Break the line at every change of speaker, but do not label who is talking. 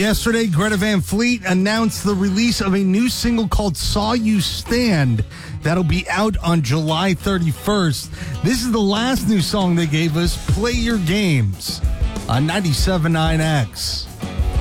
Yesterday, Greta Van Fleet announced the release of a new single called Saw You Stand that'll be out on July 31st. This is the last new song they gave us, Play Your Games, on 97.9 X.